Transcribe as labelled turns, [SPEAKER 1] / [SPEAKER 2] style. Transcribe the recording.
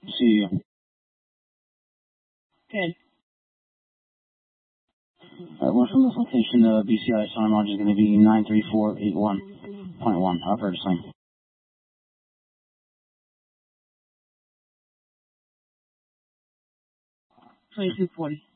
[SPEAKER 1] See you.
[SPEAKER 2] Good.
[SPEAKER 1] Well, from this location, the BCI sign launch is going to be 93481.1. Operator sign.
[SPEAKER 2] 2240.